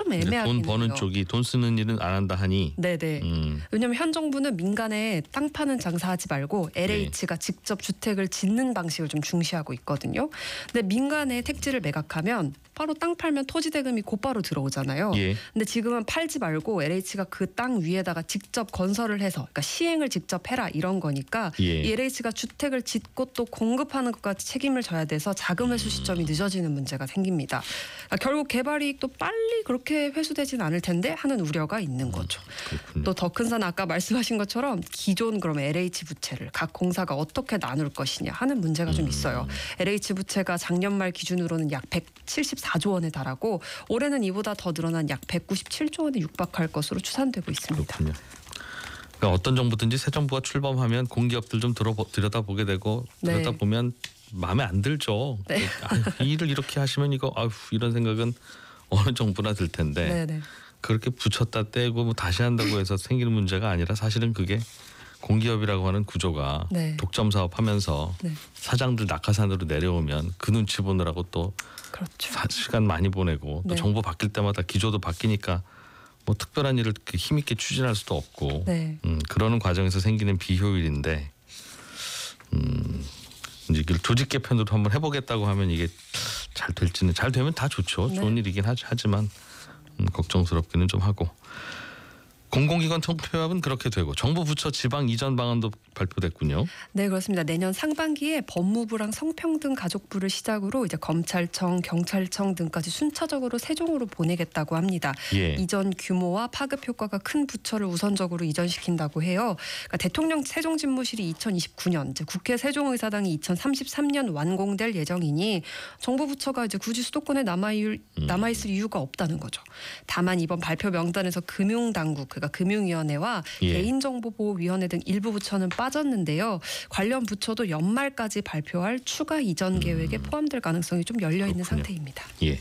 돈 애매하긴 버는 해요. 쪽이 돈 쓰는 일은 안 한다 하니. 네네. 왜냐하면 현 정부는 민간에 땅 파는 장사하지 말고 LH가 직접 주택을 짓는 방식을 좀 중시하고 있거든요. 근데 민간에 택지를 매각하면 바로 땅 팔면 토지 대금이 곧바로 들어오잖아요. 예. 근데 지금은 팔지 말고 LH가 그 땅 위에다가 직접 건설을 해서, 그러니까 시행을 직접 해라 이런 거니까 예. 이 LH가 주택을 짓고 또 공급하는 것까지 책임을 져야 돼서 자금 회수 시점이 늦어지는 문제가 생깁니다. 그러니까 결국 개발 이익도 빨리 그렇게 회수되진 않을 텐데 하는 우려가 있는 거죠. 또 더 큰 산 아까 말씀하신 것처럼 기존 그럼 LH 부채를 각 공사가 어떻게 나눌 것이냐 하는 문제가 좀 있어요. LH 부채가 작년 말 기준으로는 약 174조 원에 달하고 올해는 이보다 더 늘어난 약 197조 원에 육박할 것으로 추산되고 있습니다. 그렇군요. 그러니까 어떤 정부든지 새 정부가 출범하면 공기업들 좀 들여다보게 되고 네. 들여다보면 마음에 안 들죠. 네. 아유, 이 일을 이렇게 하시면 이거 아유, 이런 생각은 어느 정부나 들 텐데 네네. 그렇게 붙였다 떼고 뭐 다시 한다고 해서 생기는 문제가 아니라 사실은 그게 공기업이라고 하는 구조가 네. 독점 사업하면서 네. 사장들 사장들 낙하산으로 내려오면 그 눈치 보느라고 또 그렇죠. 시간 많이 보내고 또 네. 정부 바뀔 때마다 기조도 바뀌니까 뭐 특별한 일을 힘있게 추진할 수도 없고 네. 그러는 과정에서 생기는 비효율인데 이제 이걸 조직 개편으로 한번 해보겠다고 하면 이게 잘 될지는 잘 되면 다 좋죠. 네. 좋은 일이긴 하지만 걱정스럽기는 좀 하고 공공기관 통폐합은 그렇게 되고 정부 부처 지방 이전 방안도 발표됐군요. 네, 그렇습니다. 내년 상반기에 법무부랑 성평등 가족부를 시작으로 이제 검찰청, 경찰청 등까지 순차적으로 세종으로 보내겠다고 합니다. 예. 이전 규모와 파급 효과가 큰 부처를 우선적으로 이전시킨다고 해요. 그러니까 대통령 세종집무실이 2029년, 이제 국회 세종의사당이 2033년 완공될 예정이니 정부 부처가 이제 굳이 수도권에 남아있을 이유가 없다는 거죠. 다만 이번 발표 명단에서 금융당국, 그러니까 금융위원회와 예. 개인정보보호위원회 등 일부 부처는 빠졌는데요. 관련 부처도 연말까지 발표할 추가 이전 계획에 포함될 가능성이 좀 열려 있는 그렇군요. 상태입니다. 예.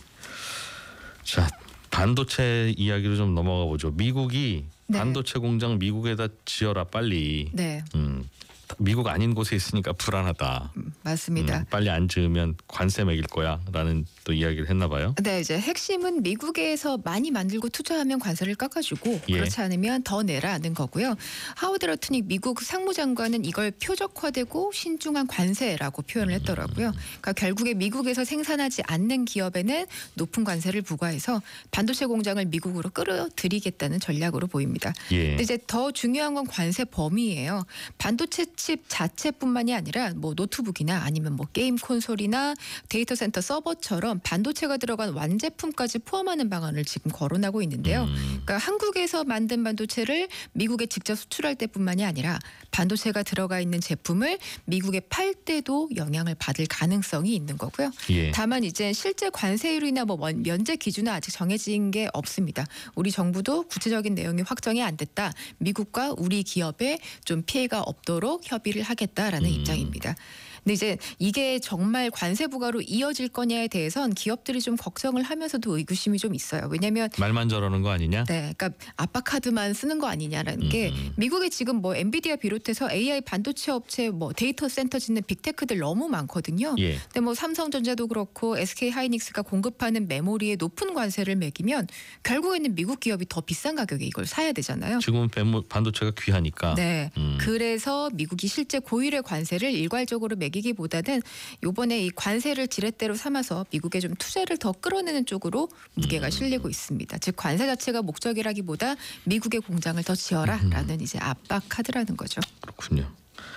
자, 반도체 이야기로 좀 넘어가 보죠. 미국이 네. 반도체 공장 미국에다 지어라 빨리. 네, 미국 아닌 곳에 있으니까 불안하다. 맞습니다. 빨리 안 지으면 관세 매길 거야라는 또 이야기를 했나 봐요. 네, 이제 핵심은 미국에서 많이 만들고 투자하면 관세를 깎아주고 예. 그렇지 않으면 더 내라는 거고요. 하워드 러트닉 미국 상무장관은 이걸 표적화되고 신중한 관세라고 표현을 했더라고요. 그러니까 결국에 미국에서 생산하지 않는 기업에는 높은 관세를 부과해서 반도체 공장을 미국으로 끌어들이겠다는 전략으로 보입니다. 예. 근데 이제 더 중요한 건 관세 범위예요. 반도체 칩 자체뿐만이 아니라 뭐 노트북이나 아니면 뭐 게임 콘솔이나 데이터 센터 서버처럼 반도체가 들어간 완제품까지 포함하는 방안을 지금 거론하고 있는데요. 그러니까 한국에서 만든 반도체를 미국에 직접 수출할 때뿐만이 아니라 반도체가 들어가 있는 제품을 미국에 팔 때도 영향을 받을 가능성이 있는 거고요. 예. 다만 이제 실제 관세율이나 뭐 면제 기준은 아직 정해진 게 없습니다. 우리 정부도 구체적인 내용이 확정이 안 됐다. 미국과 우리 기업에 좀 피해가 없도록 협의를 하겠다라는 입장입니다. 근데 이제 이게 정말 관세 부과로 이어질 거냐에 대해선 기업들이 좀 걱정을 하면서도 의구심이 좀 있어요. 왜냐하면 말만 저러는 거 아니냐? 네, 그러니까 아빠 카드만 쓰는 거 아니냐라는 게 미국에 지금 뭐 엔비디아 비롯해서 AI 반도체 업체 뭐 데이터 센터 짓는 빅테크들 너무 많거든요. 예. 근데 뭐 삼성전자도 그렇고 SK 하이닉스가 공급하는 메모리에 높은 관세를 매기면 결국에는 미국 기업이 더 비싼 가격에 이걸 사야 되잖아요. 지금은 반도체가 귀하니까. 네, 그래서 미국이 실제 고율의 관세를 일괄적으로 매기기보다는 이번에 이 관세를 지렛대로 삼아서 미국에 좀 투자를 더 끌어내는 쪽으로 무게가 실리고 있습니다. 즉 관세 자체가 목적이라기보다 미국의 공장을 더 지어라라는 이제 압박 카드라는 거죠. 그렇군요.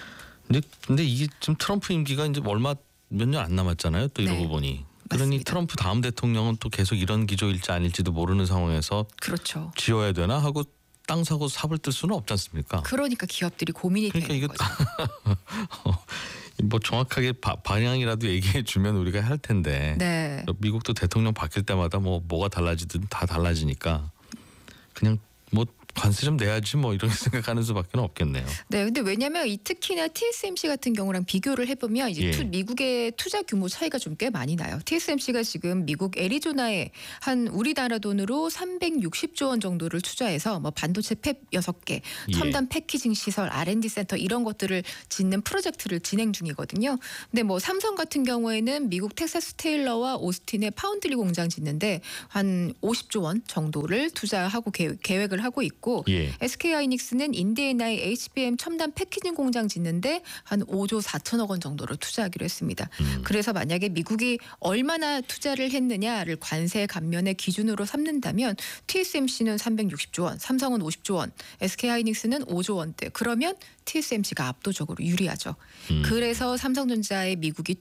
근데 이게 지금 트럼프 임기가 이제 얼마 몇 년 안 남았잖아요. 또 이러고 네, 보니. 그러니 맞습니다. 트럼프 다음 대통령은 또 계속 이런 기조일지 아닐지도 모르는 상황에서 그렇죠. 지어야 되나 하고 땅 사고 삽을 뜰 수는 없지 않습니까? 그러니까 기업들이 고민이 그러니까 되는 이거 거죠. 뭐 정확하게 방향이라도 얘기해 주면 우리가 할 텐데. 네. 미국도 대통령 바뀔 때마다 뭐가 달라지든 다 달라지니까 그냥 뭐 관세 좀 내야지 뭐 이렇게 생각하는 수밖에 없겠네요. 네, 근데 왜냐하면 이 특히나 TSMC 같은 경우랑 비교를 해보면 이제 예. 미국의 투자 규모 차이가 좀 꽤 많이 나요. TSMC가 지금 미국 애리조나에 한 우리나라 돈으로 360조 원 정도를 투자해서 뭐 반도체 팹 6개, 예. 첨단 패키징 시설, R&D 센터 이런 것들을 짓는 프로젝트를 진행 중이거든요. 근데 뭐 삼성 같은 경우에는 미국 텍사스 테일러와 오스틴에 파운드리 공장 짓는데 한 50조 원 정도를 투자하고 계획을 하고 있고 예. SK하이닉스는 인디애나의 HBM 첨단 패키징 공장 짓는데 한 5조 4천억 원 정도를 투자하기로 했습니다. 그래서 만약에 미국이 얼마나 투자를 했느냐를 관세 감면의 기준으로 삼는다면 TSMC는 360조 원, 삼성은 50조 원, SK하이닉스는 5조 원대. 그러면 TSMC가 압도적으로 유리하죠. 그래서 삼성전자에 미국이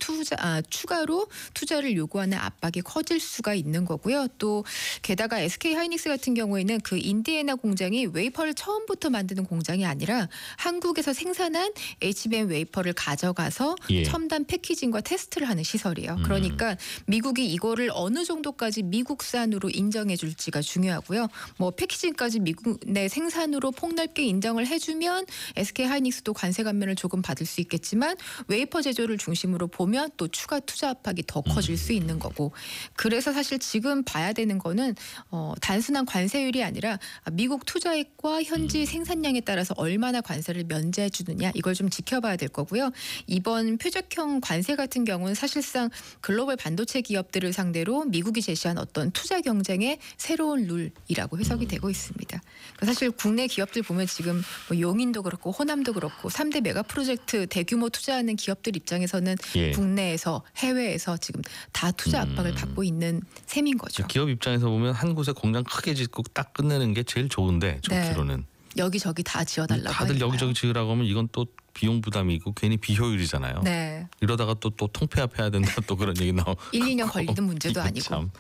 추가로 투자를 요구하는 압박이 커질 수가 있는 거고요. 또 게다가 SK하이닉스 같은 경우에는 그 인디애나 공장이 웨이퍼를 처음부터 만드는 공장이 아니라 한국에서 생산한 HBM 웨이퍼를 가져가서 예. 첨단 패키징과 테스트를 하는 시설이에요. 그러니까 미국이 이거를 어느 정도까지 미국산으로 인정해 줄지가 중요하고요. 뭐 패키징까지 미국 내 생산으로 폭넓게 인정을 해주면 SK하이닉스도 관세 감면을 조금 받을 수 있겠지만 웨이퍼 제조를 중심으로 보면 또 추가 투자 압박이 더 커질 수 있는 거고 그래서 사실 지금 봐야 되는 거는 단순한 관세율이 아니라 미국 투자액과 현지 생산량에 따라서 얼마나 관세를 면제해 주느냐 이걸 좀 지켜봐야 될 거고요. 이번 표적형 관세 같은 경우는 사실상 글로벌 반도체 기업들을 상대로 미국이 제시한 어떤 투자 경쟁의 새로운 룰이라고 해석이 되고 있습니다. 사실 국내 기업들 보면 지금 뭐 용인도 그렇고 호남도 그렇고 3대 메가 프로젝트 대규모 투자하는 기업들 입장에서는 예. 국내에서 해외에서 지금 다 투자 압박을 받고 있는 셈인 거죠. 기업 입장에서 보면 한 곳에 공장 크게 짓고 딱 끝내는 게 제일 좋은데 좋기로는 여기저기 다 지어달라고 다들 하니까요. 여기저기 지으라고 하면 이건 또 비용 부담이고 괜히 비효율이잖아요. 네. 이러다가 또 통폐합해야 된다 또 그런 얘기 나오고 1, 2년 걸리는 문제도 이거 아니고. 참.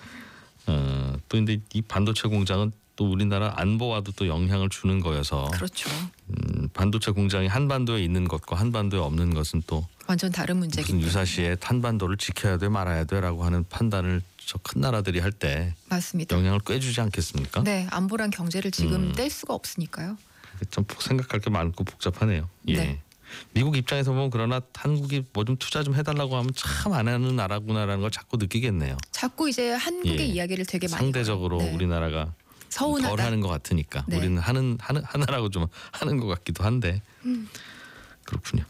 또 근데 이 반도체 공장은 또 우리나라 안보와도 또 영향을 주는 거여서 그렇죠. 반도체 공장이 한반도에 있는 것과 한반도에 없는 것은 또 완전 다른 문제기 무슨 때문에. 유사시에 한반도를 지켜야 돼 말아야 돼라고 하는 판단을 저 큰 나라들이 할 때 맞습니다. 영향을 꽤 주지 않겠습니까? 네, 안보랑 경제를 지금 뗄 수가 없으니까요. 좀 생각할 게 많고 복잡하네요. 예. 네. 미국 입장에서 보면 그러나 한국이 뭐 좀 투자 좀 해달라고 하면 참 안 하는 나라구나라는 걸 자꾸 느끼겠네요. 자꾸 이제 한국의 예. 이야기를 되게 많이 상대적으로 걸어요. 네. 우리나라가 서운하다. 덜 하는 것 같으니까 네. 우리는 하나라고 좀 하는 것 같기도 한데 그렇군요.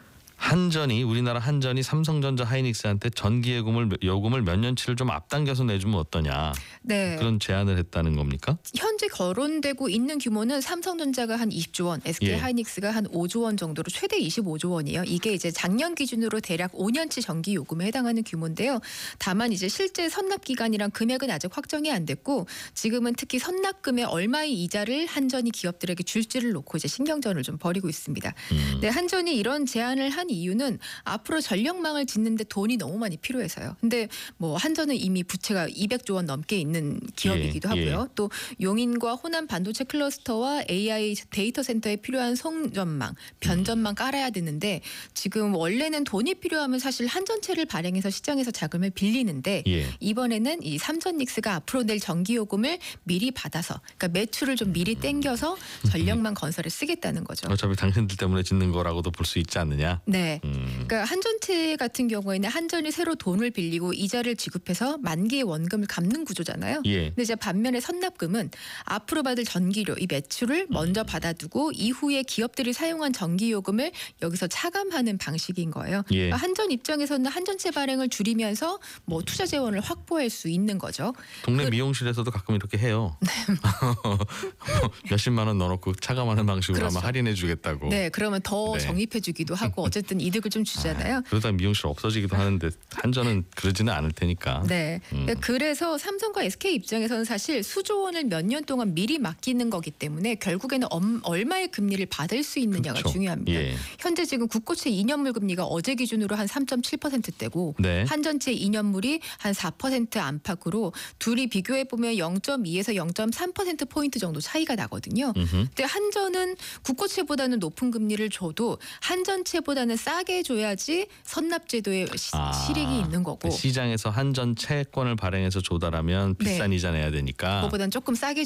우리나라 한전이 삼성전자 하이닉스한테 전기 요금을 몇 년치를 좀 앞당겨서 내주면 어떠냐 네. 그런 제안을 했다는 겁니까? 현재 거론되고 있는 규모는 삼성전자가 한 20조 원, SK하이닉스가 한 5조 원 정도로 최대 25조 원이에요. 이게 이제 작년 기준으로 대략 5년치 전기 요금에 해당하는 규모인데요. 다만 이제 실제 선납 기간이랑 금액은 아직 확정이 안 됐고 지금은 특히 선납금의 얼마의 이자를 한전이 기업들에게 줄지를 놓고 이제 신경전을 좀 벌이고 있습니다. 네, 한전이 이런 제안을 한 이유는 앞으로 전력망을 짓는데 돈이 너무 많이 필요해서요. 근데 뭐 한전은 이미 부채가 200조 원 넘게 있는 기업이기도 하고요. 또 용인과 호남 반도체 클러스터와 AI 데이터 센터에 필요한 송전망, 변전망 깔아야 되는데 지금 원래는 돈이 필요하면 사실 한전채를 발행해서 시장에서 자금을 빌리는데 예. 이번에는 이 삼성닉스가 앞으로 낼 전기 요금을 미리 받아서 그러니까 매출을 좀 미리 땡겨서 전력망 건설에 쓰겠다는 거죠. 어차피 당신들 때문에 짓는 거라고도 볼 수 있지 않느냐? 네. 그러니까 한전채 같은 경우에는 한전이 새로 돈을 빌리고 이자를 지급해서 만기의 원금을 갚는 구조잖아요. 예. 근데 이제 반면에 선납금은 앞으로 받을 전기료 이 매출을 먼저 받아두고 이후에 기업들이 사용한 전기 요금을 여기서 차감하는 방식인 거예요. 예. 그러니까 한전 입장에서는 한전채 발행을 줄이면서 뭐 투자 재원을 확보할 수 있는 거죠. 동네 미용실에서도 가끔 이렇게 해요. 몇십만 원 넣어놓고 차감하는 방식으로 그렇죠. 아마 할인해 주겠다고. 네, 그러면 더 네. 적립해주기도 하고 어쨌든 이득을 좀 주잖아요. 그러다 미용실 없어지기도 하는데 한전은 그러지는 않을 테니까. 네. 그래서 삼성과 SK 입장에서는 사실 수조 원을 몇 년 동안 미리 맡기는 거기 때문에 결국에는 얼마의 금리를 받을 수 있느냐가 그렇죠. 중요합니다. 예. 현재 지금 국고채 2년물 금리가 어제 기준으로 한 3.7%대고 네. 한전채 2년물이 한 4% 안팎으로 둘이 비교해 보면 0.2에서 0.3% 포인트 정도 차이가 나거든요. 근데 한전은 국고채보다는 높은 금리를 줘도 한전채보다는 싸게 줘야지 선납제도에 실익이 있는 거고. 시장에서 한전 채권을 발행해서 조달하면 비싼 네. 이자 내야 되니까. 그거보다는 조금 싸게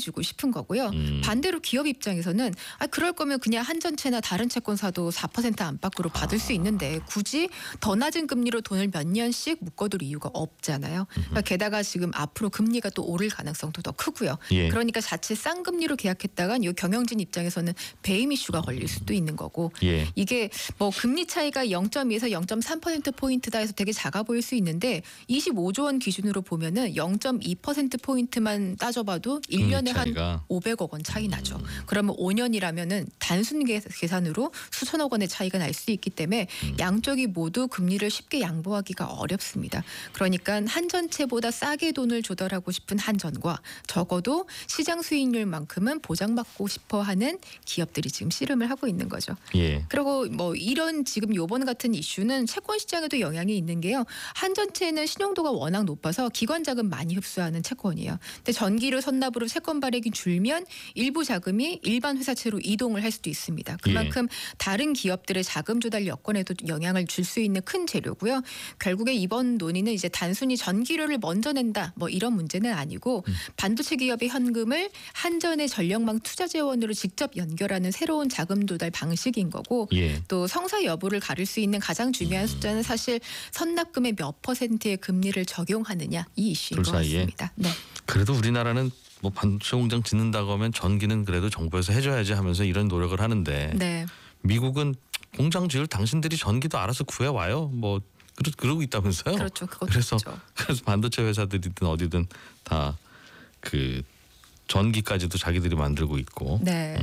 보여주고 싶은 거고요. 반대로 기업 입장에서는 그럴 거면 그냥 한전채나 다른 채권 사도 4% 안팎으로 받을 수 있는데 굳이 더 낮은 금리로 돈을 몇 년씩 묶어둘 이유가 없잖아요. 그러니까 게다가 지금 앞으로 금리가 또 오를 가능성도 더 크고요. 예. 그러니까 자칫 싼 금리로 계약했다간 이 경영진 입장에서는 배임 이슈가 걸릴 수도 있는 거고 예. 이게 뭐 금리 차이가 0.2에서 0.3%포인트다 해서 되게 작아 보일 수 있는데 25조 원 기준으로 보면은 0.2%포인트만 따져봐도 1년에 한 차이가. 500억 원 차이 나죠. 그러면 5년이라면은 단순 계산으로 수천억 원의 차이가 날 수 있기 때문에 양쪽이 모두 금리를 쉽게 양보하기가 어렵습니다. 그러니까 한전채보다 싸게 돈을 조달하고 싶은 한전과 적어도 시장 수익률만큼은 보장받고 싶어하는 기업들이 지금 씨름을 하고 있는 거죠. 예. 그리고 뭐 이런 지금 요번 같은 이슈는 채권 시장에도 영향이 있는 게요. 한전채는 신용도가 워낙 높아서 기관 자금 많이 흡수하는 채권이에요. 근데 전기료 선납으로 채권 발행이 줄면 일부 자금이 일반 회사채로 이동을 할 수도 있습니다. 그만큼 다른 기업들의 자금 조달 여건에도 영향을 줄 수 있는 큰 재료고요. 결국에 이번 논의는 이제 단순히 전기료를 먼저 낸다 뭐 이런 문제는 아니고 반도체 기업의 현금을 한전의 전력망 투자 재원으로 직접 연결하는 새로운 자금 조달 방식인 거고 예. 또 성사 여부를 가릴 수 있는 가장 중요한 숫자는 사실 선납금의 몇 퍼센트의 금리를 적용하느냐 이 이슈인 것 둘 사이에? 같습니다. 네. 그래도 우리나라는 뭐 반도체 공장 짓는다고 하면 전기는 그래도 정부에서 해줘야지 하면서 이런 노력을 하는데 네. 미국은 공장 지을 당신들이 전기도 알아서 구해와요. 뭐 그러고 있다면서요. 그렇죠. 그것도 그래서 있죠. 그래서 반도체 회사들이든 어디든 다 그 전기까지도 자기들이 만들고 있고. 네.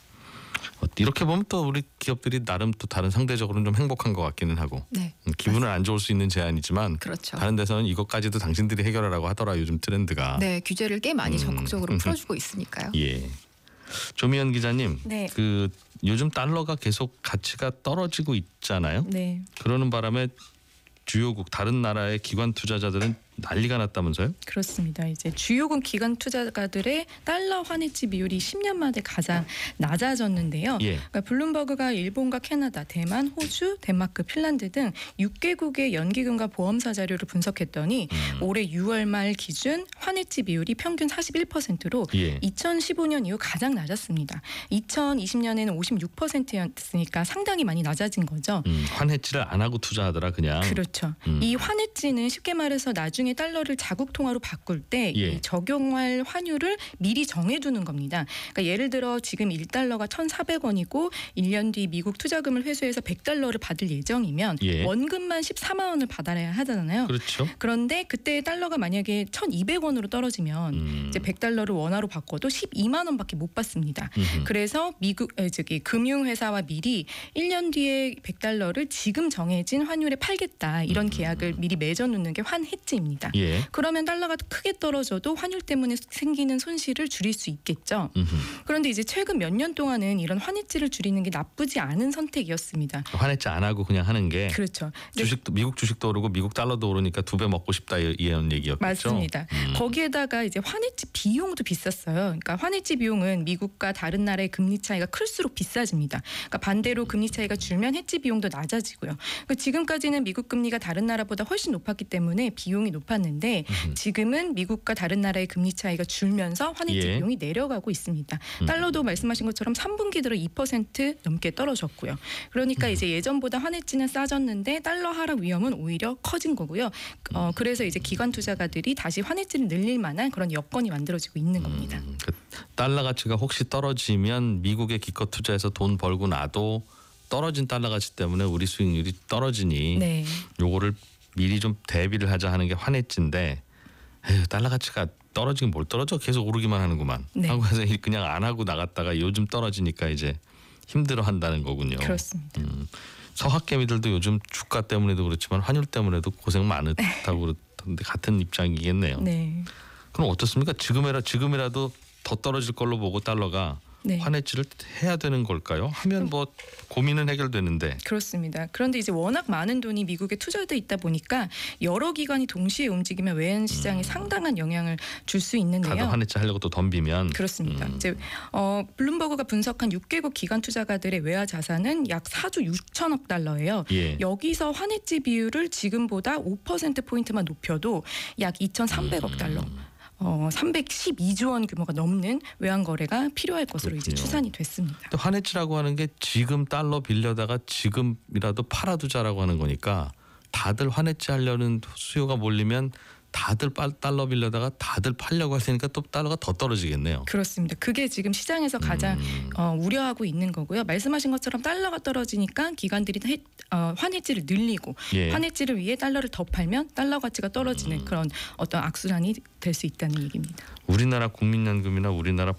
이렇게 보면 또 우리 기업들이 나름 또 다른 상대적으로는 좀 행복한 것 같기는 하고 네. 기분은 안 좋을 수 있는 제안이지만 그렇죠. 다른 데서는 이것까지도 당신들이 해결하라고 하더라 요즘 트렌드가. 네, 규제를 꽤 많이 적극적으로 풀어주고 있으니까요. 예. 조미연 기자님, 네. 그 요즘 달러가 계속 가치가 떨어지고 있잖아요. 네, 그러는 바람에 주요국 다른 나라의 기관 투자자들은 난리가 났다면서요? 그렇습니다. 이제 주요국 기관 투자가들의 달러 환해지 비율이 10년 만에 가장 낮아졌는데요. 예. 그러니까 블룸버그가 일본과 캐나다, 대만, 호주, 덴마크, 핀란드 등 6개국의 연기금과 보험사 자료를 분석했더니 올해 6월 말 기준 환해지 비율이 평균 41%로 예. 2015년 이후 가장 낮았습니다. 2020년에는 56%였으니까 상당히 많이 낮아진 거죠. 환해지를 안 하고 투자하더라 그냥. 그렇죠. 이 환해지는 쉽게 말해서 나중에 달러를 자국 통화로 바꿀 때 예. 이 적용할 환율을 미리 정해두는 겁니다. 그러니까 예를 들어 지금 1달러가 1,400원이고 1년 뒤 미국 투자금을 회수해서 100달러를 받을 예정이면 예. 원금만 14만 원을 받아야 하잖아요. 그렇죠. 그런데 그때 달러가 만약에 1,200원으로 떨어지면 이제 100달러를 원화로 바꿔도 12만 원밖에 못 받습니다. 그래서 금융회사와 미리 1년 뒤에 100달러를 지금 정해진 환율에 팔겠다 이런 계약을 미리 맺어놓는 게 환해지입니다. 예. 그러면 달러가 크게 떨어져도 환율 때문에 생기는 손실을 줄일 수 있겠죠. 그런데 이제 최근 몇 년 동안은 이런 환해지를 줄이는 게 나쁘지 않은 선택이었습니다. 환해지 안 하고 그냥 하는 게 그렇죠. 주식도 미국 주식도 오르고 미국 달러도 오르니까 2배 먹고 싶다 이런 얘기였죠. 맞습니다. 거기에다가 이제 환해지 비용도 비쌌어요. 그러니까 환해지 비용은 미국과 다른 나라의 금리 차이가 클수록 비싸집니다. 그러니까 반대로 금리 차이가 줄면 해지 비용도 낮아지고요. 그러니까 지금까지는 미국 금리가 다른 나라보다 훨씬 높았기 때문에 비용이 높았는데 지금은 미국과 다른 나라의 금리 차이가 줄면서 환해지 예. 비용이 내려가고 있습니다. 달러도 말씀하신 것처럼 3분기 들어 2% 넘게 떨어졌고요. 그러니까 이제 예전보다 환해지는 싸졌는데 달러 하락 위험은 오히려 커진 거고요. 그래서 이제 기관 투자가들이 다시 환해지를 늘릴 만한 그런 여건이 만들어지고 있는 겁니다. 그 달러 가치가 혹시 떨어지면 미국에 기껏 투자해서 돈 벌고 나도 떨어진 달러 가치 때문에 우리 수익률이 떨어지니 네. 요거를 미리 좀 대비를 하자 하는 게 환해지인데 에휴, 달러 가치가 떨어지긴 뭘 떨어져 계속 오르기만 하는구만 네. 하고 해서 그냥 안 하고 나갔다가 요즘 떨어지니까 이제 힘들어한다는 거군요. 그렇습니다. 서학개미들도 요즘 주가 때문에도 그렇지만 환율 때문에도 고생 많다고 그러던데 같은 입장이겠네요. 네. 그럼 어떻습니까? 지금이라도 더 떨어질 걸로 보고 달러가 네. 환해지를 해야 되는 걸까요? 하면 뭐 고민은 해결되는데. 그렇습니다. 그런데 이제 워낙 많은 돈이 미국에 투자돼 있다 보니까 여러 기관이 동시에 움직이면 외환 시장에 상당한 영향을 줄 수 있는데요. 다들 환해지 하려고 또 덤비면. 그렇습니다. 이제 블룸버그가 분석한 6개국 기관 투자가들의 외화 자산은 약 4조 6천억 달러예요. 예. 여기서 환해지 비율을 지금보다 5% 포인트만 높여도 약 2,300억 달러. 312조 원 규모가 넘는 외환 거래가 필요할 것으로 이제 그렇군요. 추산이 됐습니다. 또 환해지라고 하는 게 지금 달러 빌려다가 지금이라도 팔아두자라고 하는 거니까 다들 환해지 하려는 수요가 몰리면 다들 달러 빌려다가 다들 팔려고 할 테니까 또 달러가 더 떨어지겠네요. 그렇습니다. 그게 지금 시장에서 가장 우려하고 있는 거고요. 말씀하신 것처럼 달러가 떨어지니까 기관들이 환해지를 늘리고 예. 환해지를 위해 달러를 더 팔면 달러 가치가 떨어지는 그런 어떤 악순환이 될 수 있다는 얘기입니다. 우리나라 국민연금이나 우리나라